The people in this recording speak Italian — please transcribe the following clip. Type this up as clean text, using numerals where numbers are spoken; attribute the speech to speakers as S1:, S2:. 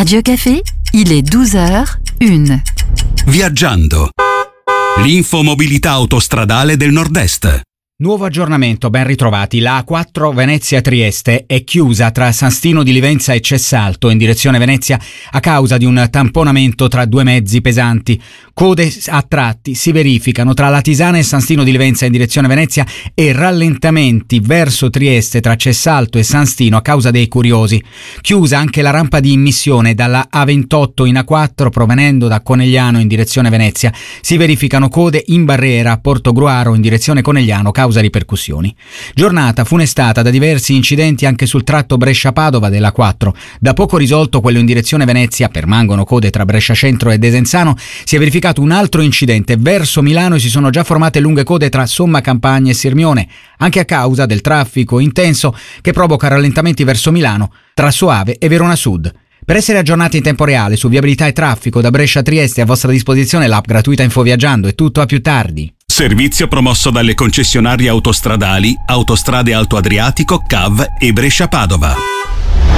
S1: Radio Café, il est 12h01.
S2: Viaggiando. L'infomobilità autostradale del Nord-Est.
S3: Nuovo aggiornamento, ben ritrovati. La A4 Venezia-Trieste è chiusa tra San Stino di Livenza e Cessalto in direzione Venezia a causa di un tamponamento tra due mezzi pesanti. Code a tratti si verificano tra Latisana e San Stino di Livenza in direzione Venezia e rallentamenti verso Trieste tra Cessalto e San Stino a causa dei curiosi. Chiusa anche la rampa di immissione dalla A28 in A4 provenendo da Conegliano in direzione Venezia. Si verificano code in barriera a Portogruaro in direzione Conegliano causa ripercussioni. Giornata funestata da diversi incidenti anche sul tratto Brescia-Padova della 4. Da poco risolto quello in direzione Venezia, permangono code tra Brescia Centro e Desenzano, si è verificato un altro incidente verso Milano e si sono già formate lunghe code tra Somma Campagna e Sirmione, anche a causa del traffico intenso che provoca rallentamenti verso Milano tra Soave e Verona Sud. Per essere aggiornati in tempo reale su viabilità e traffico da Brescia a Trieste, a vostra disposizione l'app gratuita Infoviaggiando. È tutto, a più tardi.
S2: Servizio promosso dalle concessionarie autostradali Autostrade Alto Adriatico, CAV e Brescia Padova.